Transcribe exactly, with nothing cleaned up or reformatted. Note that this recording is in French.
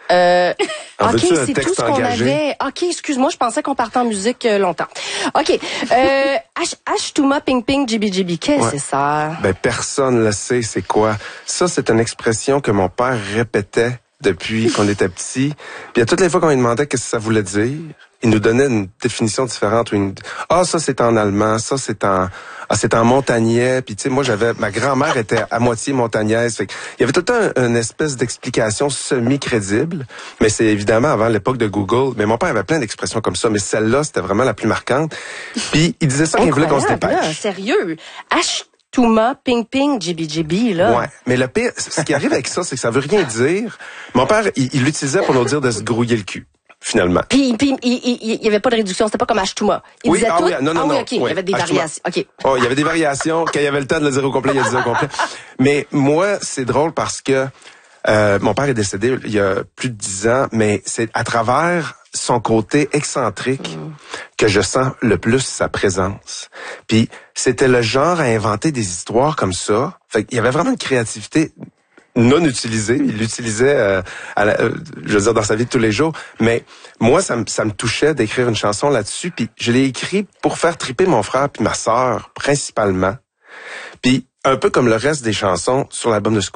Euh, En OK, veux-tu un c'est tout texte ce qu'on engagé? avait. OK, excuse-moi, je pensais qu'on partait en musique euh, longtemps. OK. Euh, H- Ashtuma Ping Ping Jibi Jibi, qu'est-ce que Ouais. c'est ça? Ben, personne le sait, c'est quoi. Ça, c'est une expression que mon père répétait depuis qu'on était petit. Puis à toutes les fois qu'on lui demandait qu'est-ce que ça voulait dire, il nous donnait une définition différente. Une... Ah, ça, c'est en allemand. Ça, c'est en... Ah, c'est en montagnais. Puis, tu sais, moi, j'avais... Ma grand-mère était à moitié montagnaise. Fait que il y avait tout le temps une espèce d'explication semi-crédible. Mais c'est évidemment avant l'époque de Google. Mais mon père avait plein d'expressions comme ça. Mais celle-là, c'était vraiment la plus marquante. Puis, il disait ça quand il voulait qu'on se Incroyable, dépêche. là, sérieux. Ashtuma Ping Ping Jibi Jibi, là. Ouais, mais le pire, ce qui arrive avec ça, c'est que ça veut rien dire. Mon père, il il l'utilisait pour nous dire de se grouiller le cul, finalement. Puis, puis il, il, il y avait pas de réduction, c'était pas comme Ashtuma. Il Oui, disait ah tout. oui, non, non, ah oui, non, OK, il y oui, avait des Ashtuma. variations. OK. Oh, il y avait des variations. Quand il y avait le temps de le dire au complet, il le disait au complet. Mais moi, c'est drôle parce que euh, mon père est décédé il y a plus de dix ans, mais c'est à travers son côté excentrique mm. que je sens le plus sa présence. Puis c'était le genre à inventer des histoires comme ça. Fait qu'il y avait vraiment une créativité non utilisée. Il l'utilisait, euh, à la, euh, je veux dire, dans sa vie de tous les jours. Mais moi, ça me, ça me touchait d'écrire une chanson là-dessus. Puis je l'ai écrit pour faire triper mon frère puis ma sœur, principalement. Puis un peu comme le reste des chansons sur l'album de